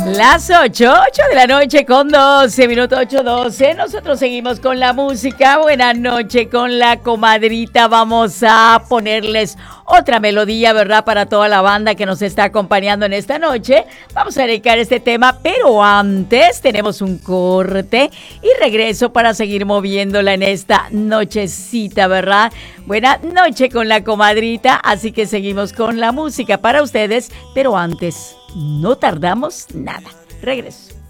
Las 8 de la noche con 12 minutos, 8:12. Nosotros seguimos con la música. Buenas noches con la comadrita. Vamos a ponerles otra melodía, ¿verdad? Para toda la banda que nos está acompañando en esta noche. Vamos a dedicar este tema, pero antes tenemos un corte y regreso para seguir moviéndola en esta nochecita, ¿verdad? Buena noche con la comadrita. Así que seguimos con la música para ustedes, pero antes no tardamos nada. Regreso.